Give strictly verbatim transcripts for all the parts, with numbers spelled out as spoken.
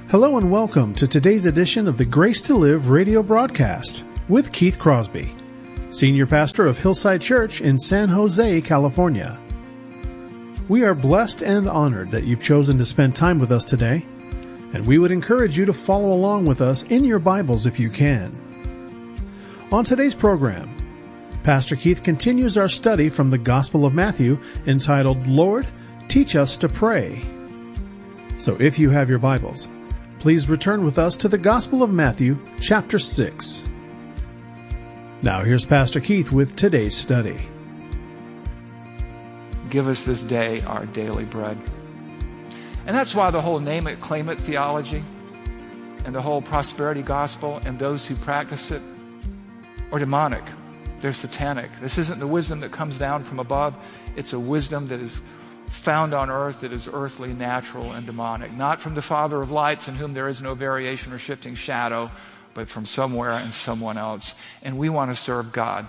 Hello and welcome to today's edition of the Grace to Live radio broadcast with Keith Crosby, Senior Pastor of Hillside Church in San Jose, California. We are blessed and honored that you've chosen to spend time with us today, and we would encourage you to follow along with us in your Bibles if you can. On today's program, Pastor Keith continues our study from the Gospel of Matthew entitled, Lord, Teach Us to Pray. So if you have your Bibles, please return with us to the Gospel of Matthew, chapter six. Now here's Pastor Keith with today's study. Give us this day our daily bread. And that's why the whole name it, claim it theology and the whole prosperity gospel and those who practice it are demonic. They're satanic. This isn't the wisdom that comes down from above. It's a wisdom that is found on earth that is earthly, natural, and demonic. Not from the Father of lights in whom there is no variation or shifting shadow, but from somewhere and someone else. And we want to serve God.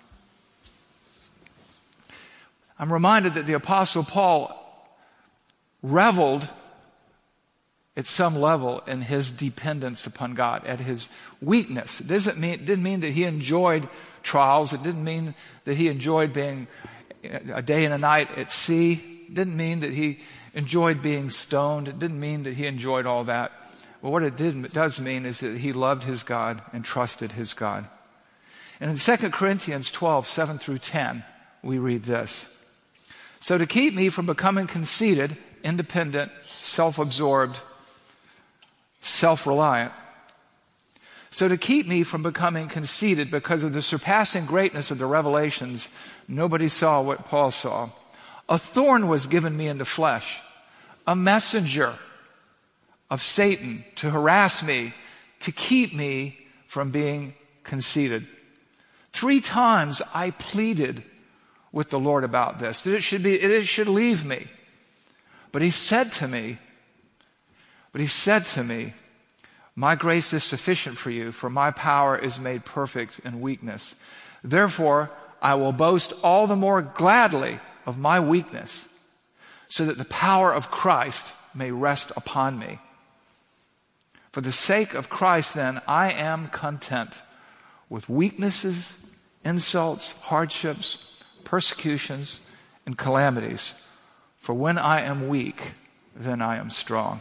I'm reminded that the Apostle Paul reveled at some level in his dependence upon God, at his weakness. It doesn't mean, it didn't mean that he enjoyed trials. It didn't mean that he enjoyed being a day and a night at sea. It didn't mean that he enjoyed being stoned. It didn't mean that he enjoyed all that. Well, what it did, it does mean is that he loved his God and trusted his God. And in Second Corinthians twelve, seven through ten, we read this. So to keep me from becoming conceited, independent, self-absorbed, self-reliant, so to keep me from becoming conceited because of the surpassing greatness of the revelations, nobody saw what Paul saw. A thorn was given me in the flesh, a messenger of Satan to harass me, to keep me from being conceited. Three times I pleaded with the Lord about this, that it should be, it should leave me. But he said to me, but he said to me, my grace is sufficient for you, for my power is made perfect in weakness. Therefore, I will boast all the more gladly of my weakness, so that the power of Christ may rest upon me. For the sake of Christ, then, I am content with weaknesses, insults, hardships, persecutions, and calamities. For when I am weak, then I am strong.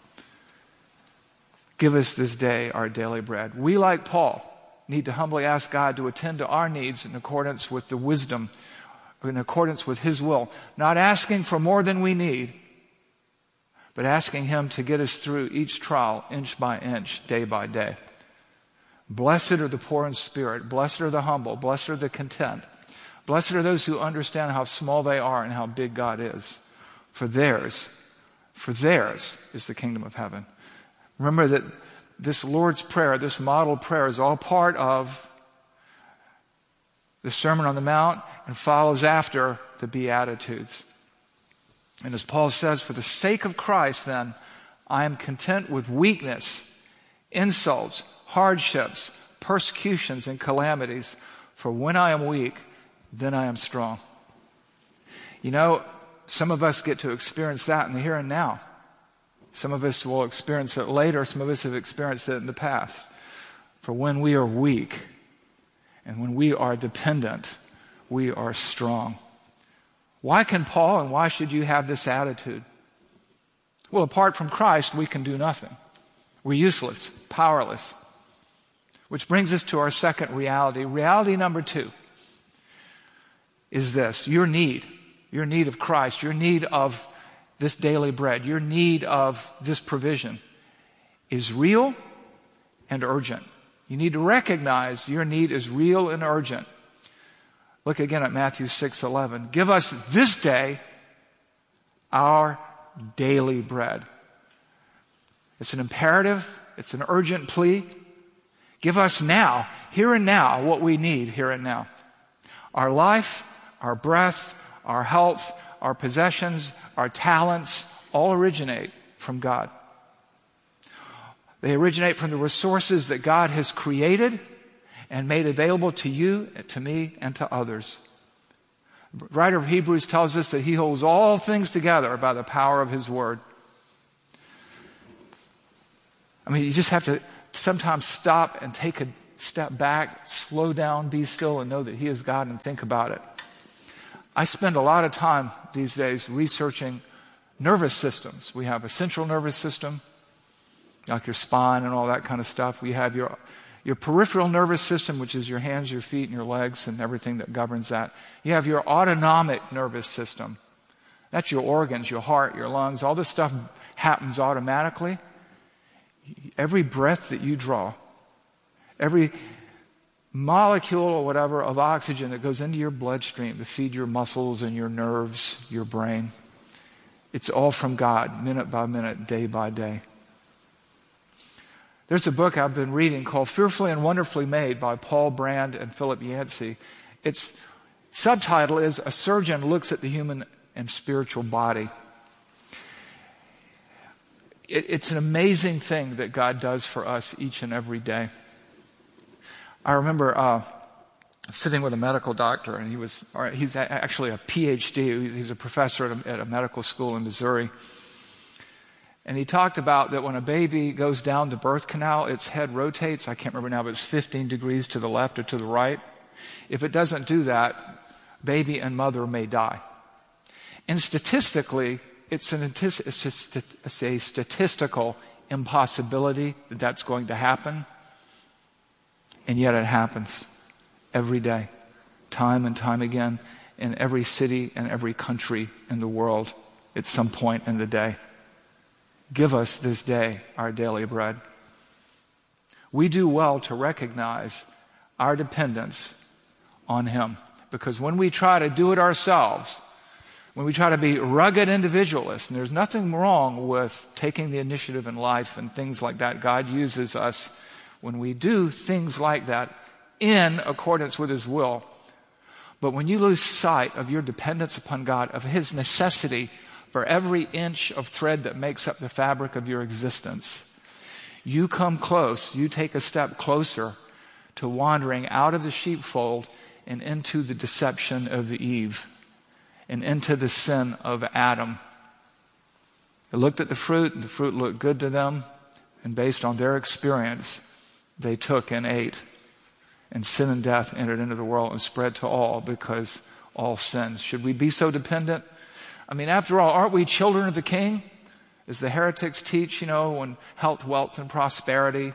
Give us this day our daily bread. We, like Paul, need to humbly ask God to attend to our needs in accordance with the wisdom, in accordance with His will. Not asking for more than we need, but asking Him to get us through each trial, inch by inch, day by day. Blessed are the poor in spirit. Blessed are the humble. Blessed are the content. Blessed are those who understand how small they are and how big God is. For theirs, for theirs is the kingdom of heaven. Remember that this Lord's Prayer, this model prayer, is all part of the Sermon on the Mount and follows after the Beatitudes. And as Paul says, for the sake of Christ, then, I am content with weakness, insults, hardships, persecutions, and calamities. For when I am weak, then I am strong. You know, some of us get to experience that in the here and now. Some of us will experience it later. Some of us have experienced it in the past. For when we are weak and when we are dependent, we are strong. Why can Paul and why should you have this attitude? Well, apart from Christ, we can do nothing. We're useless, powerless. Which brings us to our second reality. Reality number two is this: your need, your need of Christ, your need of this daily bread, your need of this provision is real and urgent. You need to recognize your need is real and urgent. Look again at Matthew six eleven. Give us this day our daily bread. It's an imperative. It's an urgent plea. Give us now, here and now, what we need here and now. Our life, our breath, our health, our possessions, our talents, all originate from God. They originate from the resources that God has created and made available to you, to me, and to others. The writer of Hebrews tells us that He holds all things together by the power of His word. I mean, you just have to sometimes stop and take a step back, slow down, be still, and know that He is God and think about it. I spend a lot of time these days researching nervous systems. We have a central nervous system, like your spine and all that kind of stuff. We have your your peripheral nervous system, which is your hands, your feet, and your legs, and everything that governs that. You have your autonomic nervous system. That's your organs, your heart, your lungs. All this stuff happens automatically. Every breath that you draw, every molecule or whatever of oxygen that goes into your bloodstream to feed your muscles and your nerves, your brain, it's all from God, minute by minute, day by day. There's a book I've been reading called Fearfully and Wonderfully Made by Paul Brand and Philip Yancey. Its subtitle is A Surgeon Looks at the Human and Spiritual Body. It, it's an amazing thing that God does for us each and every day. I remember uh, sitting with a medical doctor, and he was, or he's actually a P H D. He was a professor at a, at a medical school in Missouri. And he talked about that when a baby goes down the birth canal, its head rotates. I can't remember now, but it's fifteen degrees to the left or to the right. If it doesn't do that, baby and mother may die. And statistically, it's, an, it's a statistical impossibility that that's going to happen. And yet it happens every day, time and time again, in every city and every country in the world at some point in the day. Give us this day our daily bread. We do well to recognize our dependence on Him, because when we try to do it ourselves, when we try to be rugged individualists, and there's nothing wrong with taking the initiative in life and things like that. God uses us when we do things like that in accordance with His will. But when you lose sight of your dependence upon God, of His necessity for every inch of thread that makes up the fabric of your existence, you come close, you take a step closer to wandering out of the sheepfold and into the deception of Eve and into the sin of Adam. They looked at the fruit, and the fruit looked good to them, and based on their experience, they took and ate. And sin and death entered into the world and spread to all, because all sinned. Should we be so dependent? I mean, after all, aren't we children of the King? As the heretics teach, you know, on health, wealth, and prosperity.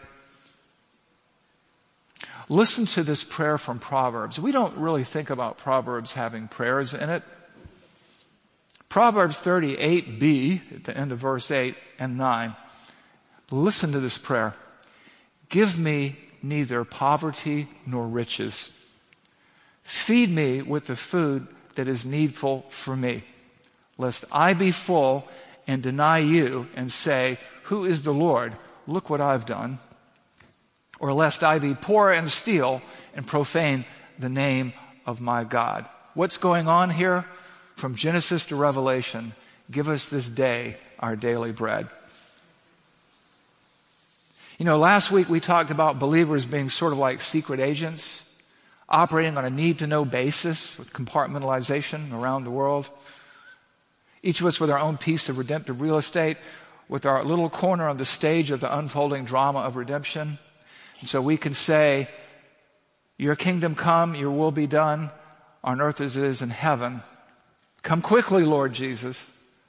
Listen to this prayer from Proverbs. We don't really think about Proverbs having prayers in it. Proverbs thirty-eight b, at the end of verse eight and nine. Listen to this prayer. Give me neither poverty nor riches. Feed me with the food that is needful for me, lest I be full and deny you and say, who is the Lord? Look what I've done. Or lest I be poor and steal and profane the name of my God. What's going on here? From Genesis to Revelation, give us this day our daily bread. You know, last week we talked about believers being sort of like secret agents, operating on a need-to-know basis with compartmentalization around the world. Each of us with our own piece of redemptive real estate, with our little corner on the stage of the unfolding drama of redemption. And so we can say, your kingdom come, your will be done on earth as it is in heaven. Come quickly, Lord Jesus.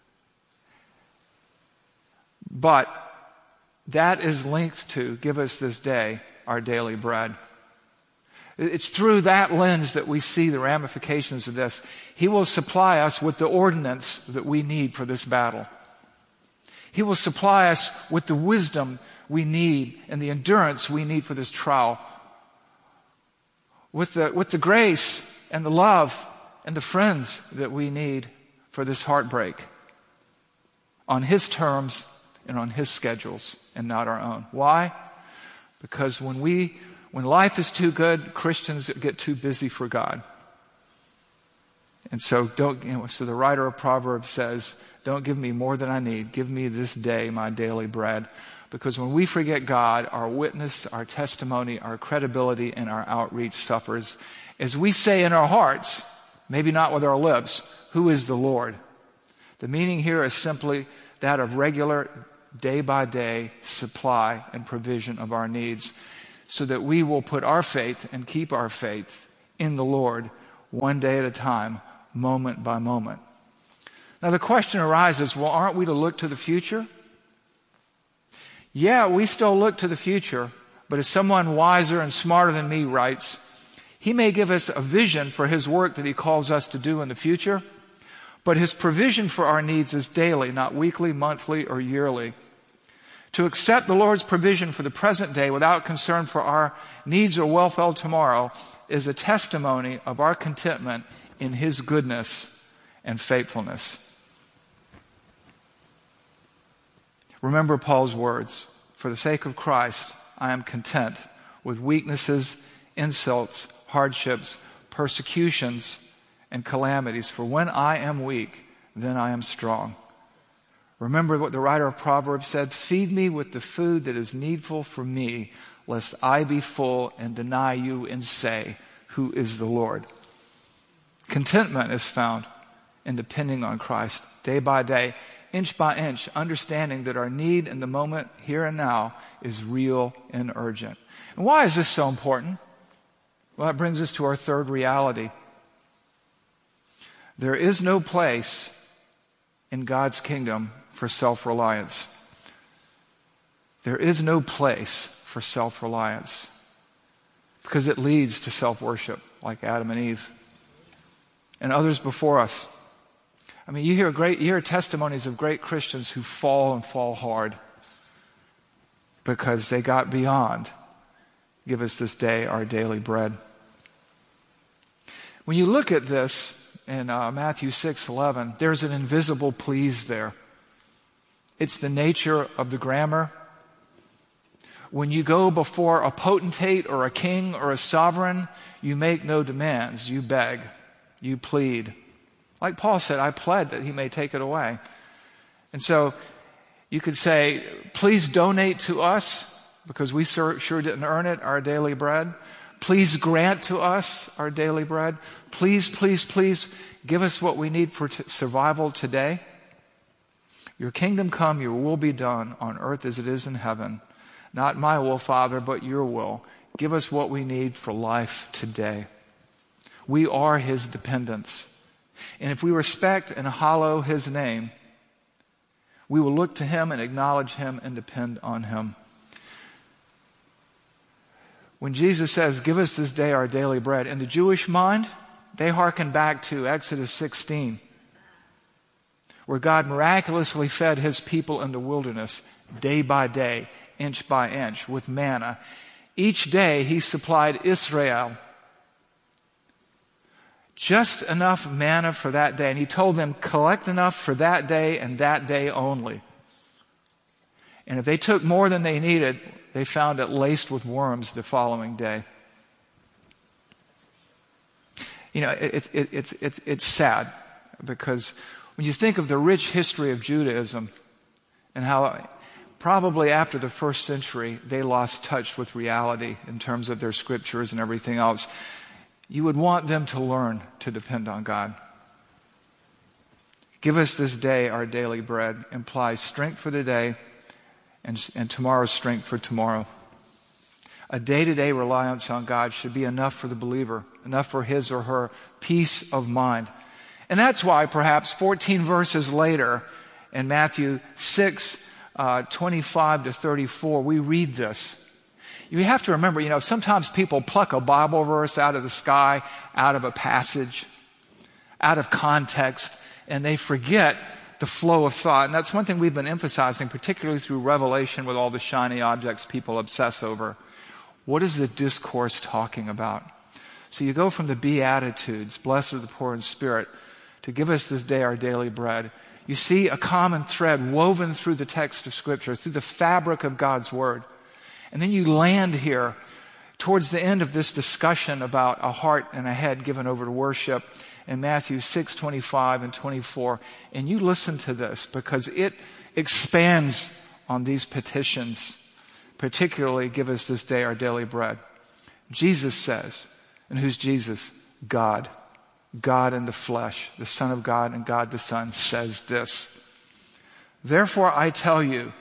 But that is linked to give us this day our daily bread. It's through that lens that we see the ramifications of this. He will supply us with the ordinance that we need for this battle. He will supply us with the wisdom we need and the endurance we need for this trial. With the, with the grace and the love and the friends that we need for this heartbreak. On His terms and on His schedules and not our own. Why? Because when we, when life is too good, Christians get too busy for God. And so don't, you know, so the writer of Proverbs says, don't give me more than I need. Give me this day my daily bread. Because when we forget God, our witness, our testimony, our credibility, and our outreach suffers. As we say in our hearts, maybe not with our lips, who is the Lord? The meaning here is simply that of regular, day by day supply and provision of our needs, so that we will put our faith and keep our faith in the Lord one day at a time, moment by moment. Now the question arises, well, aren't we to look to the future? Yeah, we still look to the future, but as someone wiser and smarter than me writes, he may give us a vision for his work that he calls us to do in the future, but his provision for our needs is daily, not weekly, monthly, or yearly. To accept the Lord's provision for the present day without concern for our needs or welfare tomorrow is a testimony of our contentment in his goodness and faithfulness. Remember Paul's words, "For the sake of Christ, I am content with weaknesses, insults, hardships, persecutions, and calamities. For when I am weak, then I am strong." Remember what the writer of Proverbs said, "Feed me with the food that is needful for me, lest I be full and deny you and say, 'Who is the Lord?'" Contentment is found in depending on Christ day by day, inch by inch, understanding that our need in the moment, here and now, is real and urgent. And why is this so important? Well, that brings us to our third reality. There is no place in God's kingdom for self-reliance. There is no place for self-reliance because it leads to self-worship, like Adam and Eve and others before us. I mean, you hear great, you hear testimonies of great Christians who fall and fall hard because they got beyond, "Give us this day our daily bread." When you look at this in uh, Matthew six eleven, there's an invisible please there. It's the nature of the grammar. When you go before a potentate or a king or a sovereign, you make no demands. You beg. You plead. Like Paul said, "I pled that he may take it away." And so you could say, "Please donate to us because we sure, sure didn't earn it, our daily bread. Please grant to us our daily bread. Please, please, please give us what we need for t- survival today. Your kingdom come, your will be done on earth as it is in heaven. Not my will, Father, but your will. Give us what we need for life today." We are his dependents. And if we respect and hallow his name, we will look to him and acknowledge him and depend on him. When Jesus says, "Give us this day our daily bread," in the Jewish mind, they hearken back to Exodus sixteen, where God miraculously fed his people in the wilderness day by day, inch by inch, with manna. Each day he supplied Israel just enough manna for that day. And he told them, collect enough for that day and that day only. And if they took more than they needed, they found it laced with worms the following day. You know, it, it, it's, it's, it's sad because when you think of the rich history of Judaism and how probably after the first century they lost touch with reality in terms of their scriptures and everything else, you would want them to learn to depend on God. "Give us this day our daily bread" implies strength for today and, and tomorrow's strength for tomorrow. A day-to-day reliance on God should be enough for the believer, enough for his or her peace of mind. And that's why perhaps fourteen verses later in Matthew six, uh, twenty-five to thirty-four, we read this. You have to remember, you know, sometimes people pluck a Bible verse out of the sky, out of a passage, out of context, and they forget the flow of thought. And that's one thing we've been emphasizing, particularly through Revelation with all the shiny objects people obsess over. What is the discourse talking about? So you go from the Beatitudes, "Blessed are the poor in spirit," to "Give us this day our daily bread." You see a common thread woven through the text of Scripture, through the fabric of God's Word. And then you land here towards the end of this discussion about a heart and a head given over to worship in Matthew six, twenty-five and twenty-four. And you listen to this because it expands on these petitions, particularly "Give us this day our daily bread." Jesus says, and who's Jesus? God. God in the flesh, the Son of God and God the Son says this, "Therefore I tell you,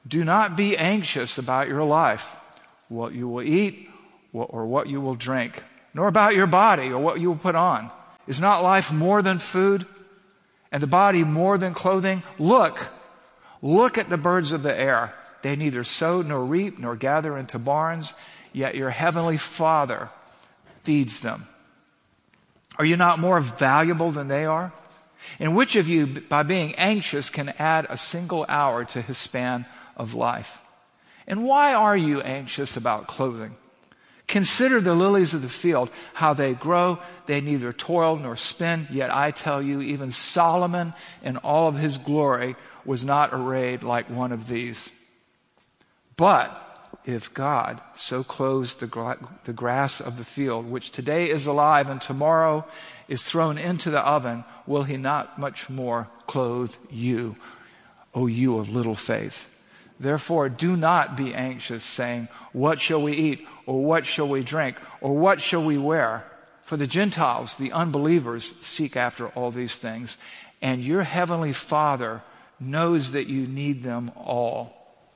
Do not be anxious about your life, what you will eat or what you will drink, nor about your body or what you will put on. Is not life more than food, and the body more than clothing? Look, look at the birds of the air. They neither sow nor reap nor gather into barns, yet your heavenly Father feeds them. Are you not more valuable than they are? And which of you, by being anxious, can add a single hour to his span of life? And why are you anxious about clothing? Consider the lilies of the field, how they grow. They neither toil nor spin. Yet I tell you, even Solomon in all of his glory was not arrayed like one of these. But if God so clothes the, gra- the grass of the field, which today is alive and tomorrow is thrown into the oven, will he not much more clothe you, O you of little faith? Therefore, do not be anxious, saying, what shall we eat? Or what shall we drink? Or what shall we wear? For the Gentiles, the unbelievers, seek after all these things, and your heavenly Father knows that you need them all.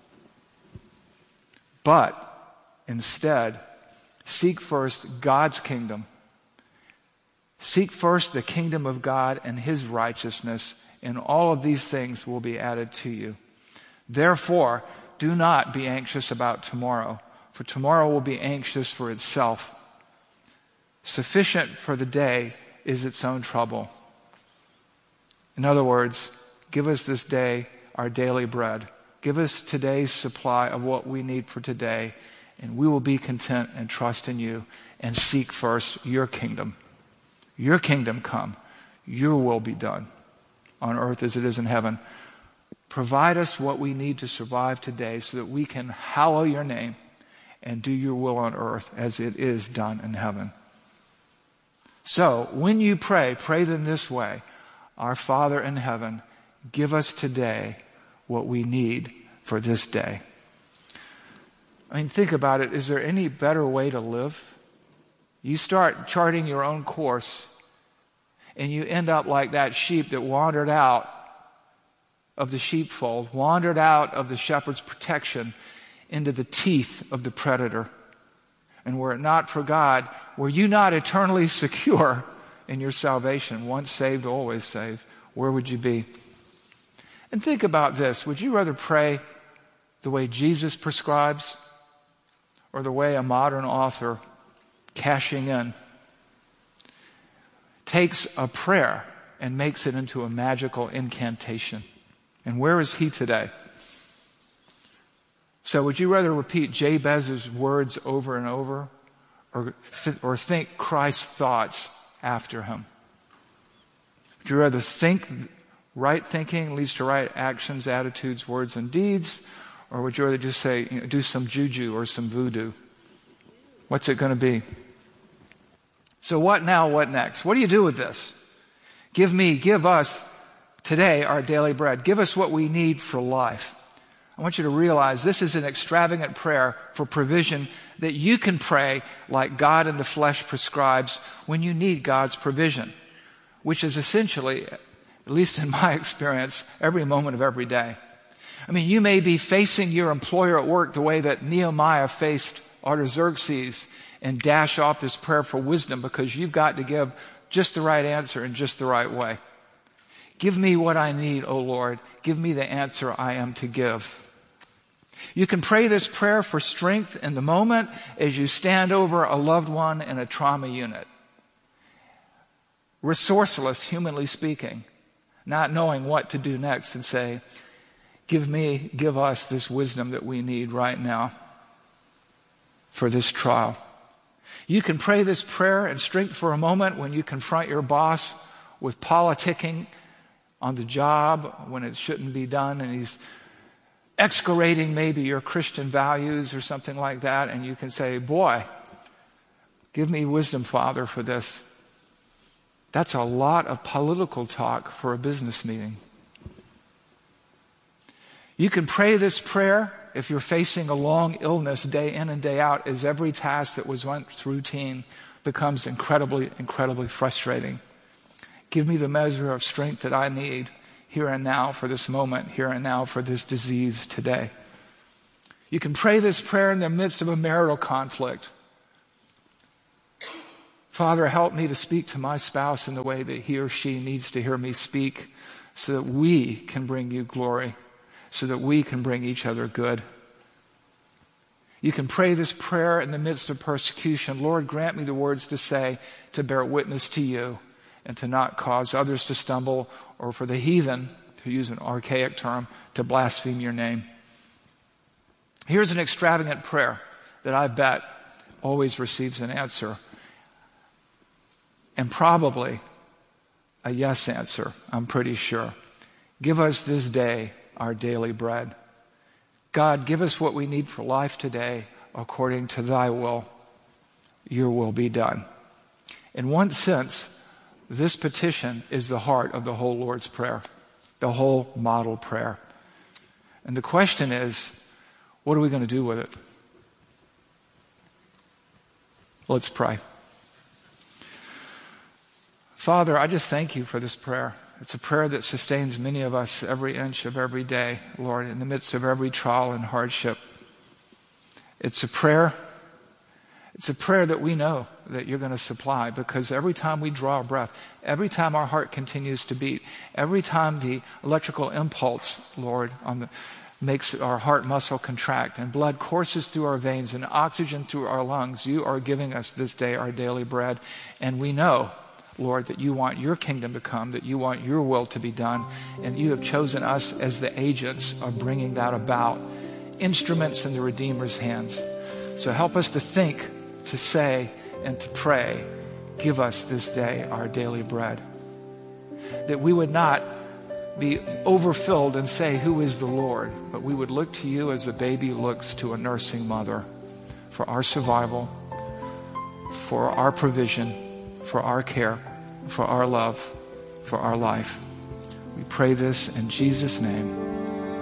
But instead, seek first God's kingdom. Seek first the kingdom of God and his righteousness, and all of these things will be added to you. Therefore, do not be anxious about tomorrow, for tomorrow will be anxious for itself. Sufficient for the day is its own trouble. In other words, give us this day our daily bread. Give us today's supply of what we need for today, and we will be content and trust in you and seek first your kingdom. Your kingdom come, your will be done on earth as it is in heaven. Provide us what we need to survive today so that we can hallow your name and do your will on earth as it is done in heaven. So when you pray, pray then this way: Our Father in heaven, give us today what we need for this day. I mean, think about it. Is there any better way to live? You start charting your own course, and you end up like that sheep that wandered out of the sheepfold, wandered out of the shepherd's protection into the teeth of the predator. And were it not for God, were you not eternally secure in your salvation, once saved, always saved, where would you be? And think about this. Would you rather pray the way Jesus prescribes, or the way a modern author, cashing in, takes a prayer and makes it into a magical incantation? And where is he today? So would you rather repeat Jabez's words over and over, or, or think Christ's thoughts after him? Would you rather think right thinking leads to right actions, attitudes, words, and deeds? Or would you rather just say, you know, do some juju or some voodoo? What's it going to be? So what now, what next? What do you do with this? Give me, give us today our daily bread. Give us what we need for life. I want you to realize this is an extravagant prayer for provision that you can pray like God in the flesh prescribes when you need God's provision, which is essentially, at least in my experience, every moment of every day. I mean, you may be facing your employer at work the way that Nehemiah faced Artaxerxes and dash off this prayer for wisdom because you've got to give just the right answer in just the right way. Give me what I need, O Lord. Give me the answer I am to give. You can pray this prayer for strength in the moment as you stand over a loved one in a trauma unit. Resourceless, humanly speaking, not knowing what to do next, and say, give me, give us this wisdom that we need right now for this trial. You can pray this prayer in strength for a moment when you confront your boss with politicking on the job when it shouldn't be done, and he's excoriating maybe your Christian values or something like that, and you can say, boy, give me wisdom, Father, for this. That's a lot of political talk for a business meeting. You can pray this prayer if you're facing a long illness day in and day out, as every task that was once routine becomes incredibly, incredibly frustrating. Give me the measure of strength that I need here and now for this moment, here and now for this disease today. You can pray this prayer in the midst of a marital conflict. Father, help me to speak to my spouse in the way that he or she needs to hear me speak, so that we can bring you glory, so that we can bring each other good. You can pray this prayer in the midst of persecution. Lord, grant me the words to say to bear witness to you and to not cause others to stumble, or for the heathen, to use an archaic term, to blaspheme your name. Here's an extravagant prayer that I bet always receives an answer, and probably a yes answer, I'm pretty sure. Give us this day our daily bread. God, give us what we need for life today according to thy will. Your will be done. In one sense, this petition is the heart of the whole Lord's Prayer, the whole model prayer. And the question is, what are we going to do with it? Let's pray. Father, I just thank you for this prayer. It's a prayer that sustains many of us every inch of every day, Lord, in the midst of every trial and hardship. It's a prayer, it's a prayer that we know that you're going to supply, because every time we draw a breath, every time our heart continues to beat, every time the electrical impulse, Lord, on the makes our heart muscle contract and blood courses through our veins and oxygen through our lungs, you are giving us this day our daily bread. And we know, Lord, that you want your kingdom to come, that you want your will to be done, and you have chosen us as the agents of bringing that about, instruments in the Redeemer's hands. So help us to think, to say, and to pray, give us this day our daily bread. That we would not be overfilled and say, who is the Lord? But we would look to you as a baby looks to a nursing mother for our survival, for our provision, for our care, for our love, for our life. We pray this in Jesus' name.